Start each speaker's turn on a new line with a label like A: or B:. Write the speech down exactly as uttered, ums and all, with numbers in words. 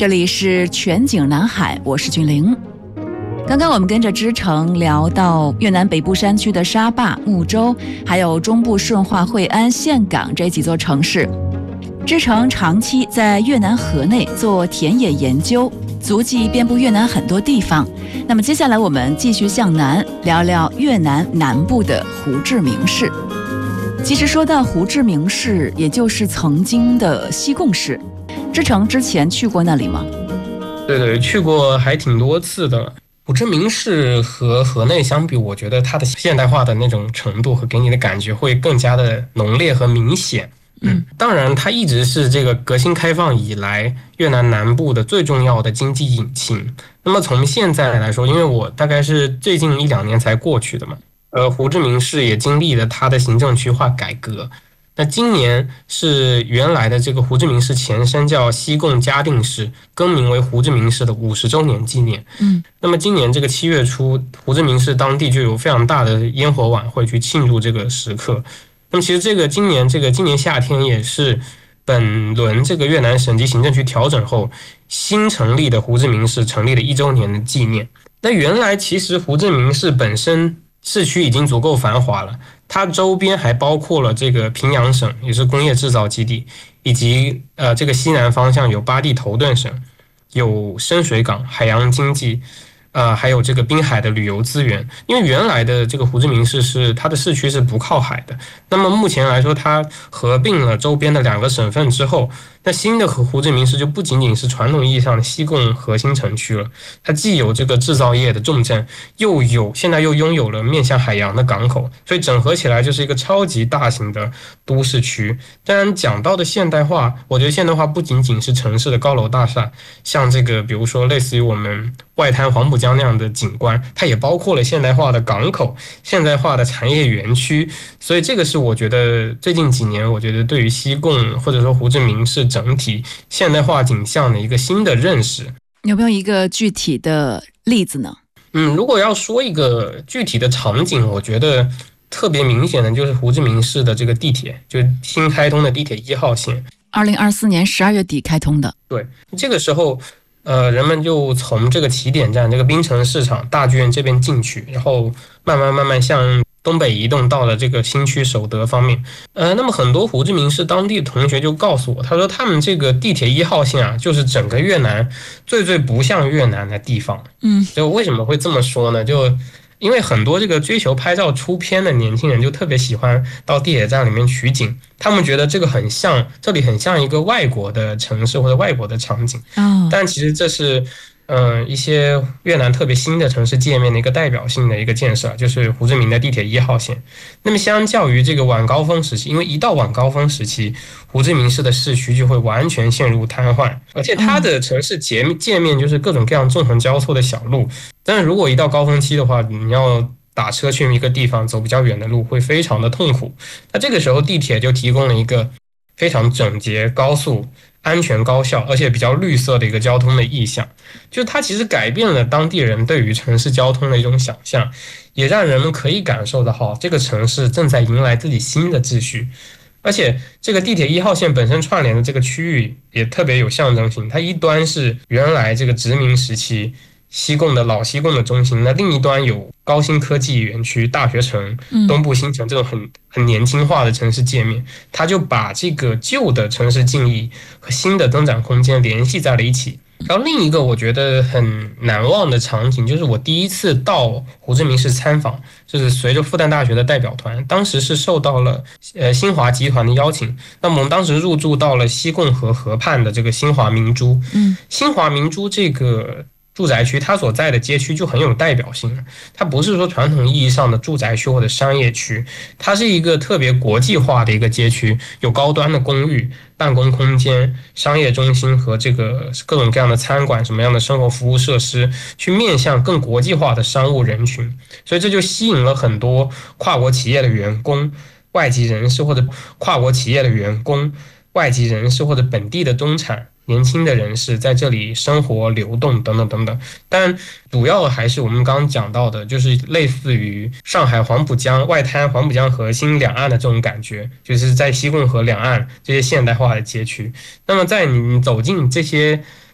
A: 这里是全景南海，我是君玲。刚刚我们跟着知成聊到越南北部山区的沙坝、木州，还有中部顺化、惠安、岘港这几座城市。知成长期在越南河内做田野研究，足迹遍布越南很多地方。那么接下来我们继续向南聊聊越南南部的胡志明市。其实说到胡志明市，也就是曾经的西贡市。知成之前去过那里吗？
B: 对对，去过还挺多次的。胡志明市和河内相比，我觉得它的现代化的那种程度和给你的感觉会更加的浓烈和明显。嗯，当然，它一直是这个革新开放以来越南南部的最重要的经济引擎。那么从现在来说，因为我大概是最近一两年才过去的嘛，呃，胡志明市也经历了它的行政区划改革。那今年是原来的这个胡志明市前身叫西贡嘉定市，更名为胡志明市的五十周年纪念。
A: 嗯，
B: 那么今年这个七月初，胡志明市当地就有非常大的烟火晚会去庆祝这个时刻。那么其实这个今年这个今年夏天也是本轮这个越南省级行政区调整后新成立的胡志明市成立了一周年的纪念。那原来其实胡志明市本身市区已经足够繁华了，它周边还包括了这个平阳省，也是工业制造基地，以及呃这个西南方向有巴地头顿省，有深水港、海洋经济，呃还有这个滨海的旅游资源。因为原来的这个胡志明市是它的市区是不靠海的，那么目前来说，它合并了周边的两个省份之后，那新的胡志明市就不仅仅是传统意义上的西贡核心城区了，它既有这个制造业的重镇，又有现在又拥有了面向海洋的港口，所以整合起来就是一个超级大型的都市区。当然讲到的现代化，我觉得现代化不仅仅是城市的高楼大厦，像这个比如说类似于我们外滩黄浦江那样的景观，它也包括了现代化的港口、现代化的产业园区。所以这个是我觉得最近几年我觉得对于西贡或者说胡志明市整体现代化景象的一个新的认识。
A: 有没有一个具体的例子呢？
B: 嗯，如果要说一个具体的场景，我觉得特别明显的就是胡志明市的这个地铁，就是新开通的地铁一号线，
A: 二零二四年十二月底开通的。
B: 对，这个时候呃，人们就从这个起点站这个滨城市场大剧院这边进去，然后慢慢慢慢向东北移动到了这个新区守德方面。呃，那么很多胡志明市当地的同学就告诉我，他说他们这个地铁一号线啊，就是整个越南最最不像越南的地方。
A: 嗯，
B: 就为什么会这么说呢？就因为很多这个追求拍照出片的年轻人就特别喜欢到地铁站里面取景，他们觉得这个很像，这里很像一个外国的城市或者外国的场景。
A: 哦，
B: 但其实这是嗯、呃，一些越南特别新的城市界面的一个代表性的一个建设，就是胡志明的地铁一号线。那么相较于这个晚高峰时期，因为一到晚高峰时期，胡志明市的市区就会完全陷入瘫痪，而且它的城市界界面就是各种各样纵横交错的小路。但是如果一到高峰期的话，你要打车去一个地方走比较远的路会非常的痛苦。那这个时候地铁就提供了一个非常整洁、高速、安全高效而且比较绿色的一个交通的意象，就是它其实改变了当地人对于城市交通的一种想象，也让人们可以感受到哈，这个城市正在迎来自己新的秩序。而且这个地铁一号线本身串联的这个区域也特别有象征性，它一端是原来这个殖民时期西贡的老西贡的中心，那另一端有高新科技园区、大学城、东部新城这种很很年轻化的城市界面，它就把这个旧的城市记忆和新的增长空间联系在了一起。然后另一个我觉得很难忘的场景，就是我第一次到胡志明市参访，就是随着复旦大学的代表团，当时是受到了呃新华集团的邀请，那么我们当时入住到了西贡河河畔的这个新华明珠。
A: 嗯，
B: 新华明珠这个住宅区，它所在的街区就很有代表性了。它不是说传统意义上的住宅区或者商业区，它是一个特别国际化的一个街区，有高端的公寓、办公空间、商业中心和这个各种各样的餐馆，什么样的生活服务设施，去面向更国际化的商务人群。所以这就吸引了很多跨国企业的员工、外籍人士或者跨国企业的员工、外籍人士或者本地的中产。年轻的人士在这里生活、流动等等等等，但主要还是我们刚刚讲到的，就是类似于上海黄浦江外滩、黄浦江核心两岸的这种感觉，就是在西贡河两岸这些现代化的街区。那么在你走进这些